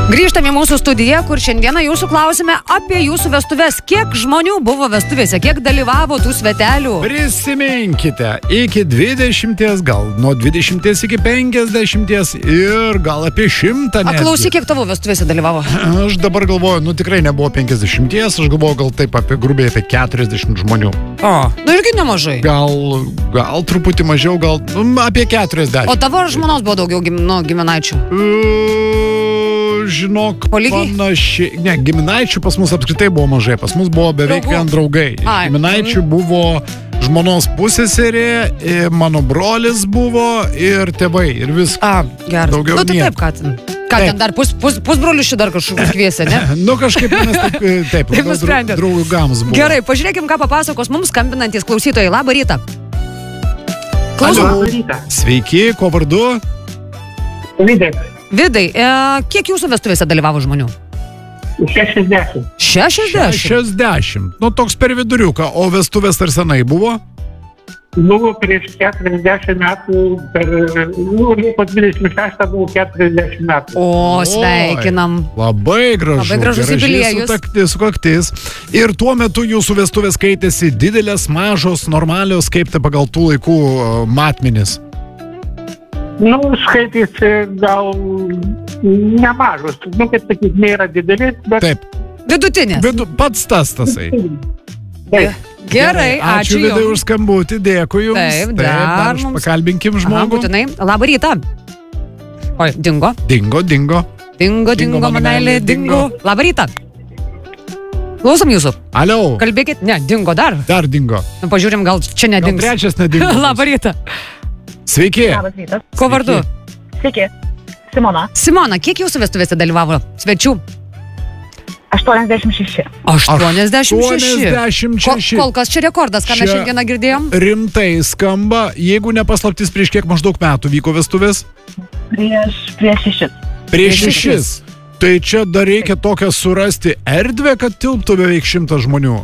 Grįžtame į mūsų studiją, kur šiandieną jūsų klausime apie jūsų vestuves. Kiek žmonių buvo vestuvėse, kiek dalyvavo tų svetelių? Prisiminkite, iki 20, gal nuo 20 iki 50 ir gal apie 100 netgi. Klausyk, kiek tavo vestuvėse dalyvavo? Aš dabar galvoju, tikrai nebuvo 50, aš galvoju gal taip apie grubiai apie 40 žmonių. Irgi nemažai. Gal truputį mažiau, gal apie 40. O tavo žmonos buvo daugiau giminaičių? Žinok, panašiai. Ne, giminaičių pas mus apskritai buvo mažai. Pas mus buvo beveik vien draugai. Giminaičių buvo žmonos pusseserė, mano brolis buvo ir tėvai. Ir viskas. Gerai. Daugiau nieko. Taip, ką ten? Ką ten dar pusbrolius šį dar kažkokius kviesė, ne? Kažkaip mes taip draugams buvo. Gerai, pažiūrėkim, ką papasakos mums skambinantys klausytojai. Labą rytą. Klausom. Sveiki, kuo vardu? Vidai, kiek jūsų vestuvėse dalyvavo žmonių? 60. 60? Toks per viduriuką. O vestuvės ar senai buvo? Buvo prieš 40 metų, Liepos 26 buvo 40 metų. O, sveikinam. Labai gražu. Labai gražus jubiliejus. Sukaktis. Ir tuo metu jūsų vestuvės skaitėsi didelės, mažos, normalios, kaip tai pagal tų laikų matmenis? Skaitėsi gal nemažos. Kaip sakyti, nėra didelis, bet... Taip. Vidutinės. Pats tasai. Taip. Gerai, ačiū Vidai už skambutį, dėkui jums. Taip, dar mums... Pakalbinkim žmogų. Būtinai. Labą rytą. Oi, dingo. Dingo, manelė, dingo. Labą rytą. Klausom jūsų. Alio. Kalbėkit. Ne, dingo dar. Dar dingo. Pažiūrim, gal čia nedings. Gal trečias nedingo. Labą rytą. Sveiki. Labas rytas. Ko vardu? Sveiki. Simona. Simona, kiek jūsų vestuvėse dalyvavo svečių? 86. 86. Kol kas čia rekordas, ką mes šiandieną girdėjom? Rimtai skamba. Jeigu nepaslaptis, prieš kiek maždaug metų vyko vestuvės? Prieš 6. Prieš 6. Tai čia dar reikia tokią surasti erdvę, kad tilptų beveik 100 žmonių.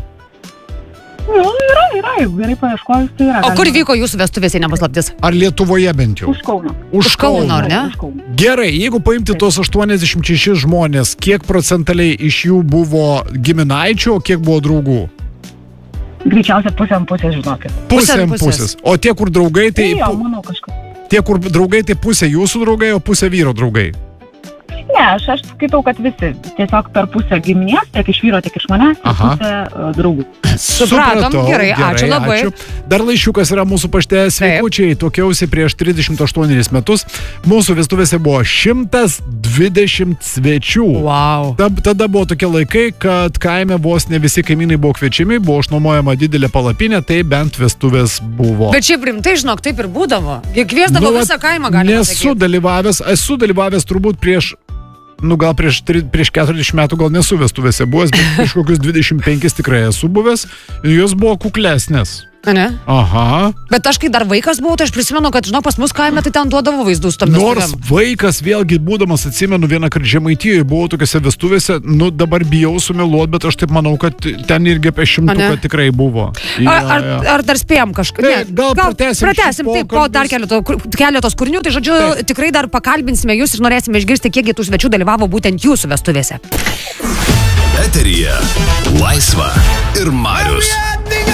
Yra, gerai paieškojus, tai yra. O kur vyko jūsų vestuvėse, nepaslaptis? Ar Lietuvoje bent jau? Už Kauno. Už Kauno, ar ne? Gerai, jeigu paimti tos 86 žmonės, kiek procentaliai iš jų buvo giminaičių, o kiek buvo draugų? Greičiausia pusė, žinokit. Pusės. O tie, kur draugai, tai... manau kažkas. Tie, kur draugai, tai pusė jūsų draugai, o pusė vyro draugai. Ne, aš skaitau, kad visi tiesiog per pusę giminės, tiek iš vyro, tiek iš manęs, pusę draugų. Supratom, gerai, ačiū labai. Dar laiškiukas yra mūsų pašte. Sveikučiai, tokiausi prieš 38 metus. Mūsų vestuvėse buvo 120 svečių. Wow. Tada buvo tokie laikai, kad kaime vos ne visi kaimynai buvo kviečiami, buvo išnuomojama didelė palapinė, tai bent vestuvės buvo. Bet šiaip rimtai, žinok, taip ir būdavo. Kviesdavo visą kaimą, galima sakyti. Esu dalyvavęs turbūt prieš 40 metų gal nesu vestuvėse buvęs, bet prieš kokius 25 tikrai esu buvęs ir jos buvo kuklesnės. Ne? Aha. Bet aš kai dar vaikas buvau, tai aš prisimenu, kad, pas mus kaime tai ten duodavo vaizdus tam vestuvėm. Nors vaikas vėlgi būdamas, atsimenu, vieną kartą Žemaitijoje buvau tokiose vestuvėse, dabar bijau sumeluot, bet aš taip manau, kad ten irgi apie 100 tikrai buvo. Ar dar spėjom kažką? Gal pratęsim taip, po dar keletos kūrinių, tai žodžiu, tikrai dar pakalbinsime jūs ir norėsime išgirsti, kiek tų svečių dalyvavo būtent jūsų vestuvėse. Eteryje Laisva ir Marius.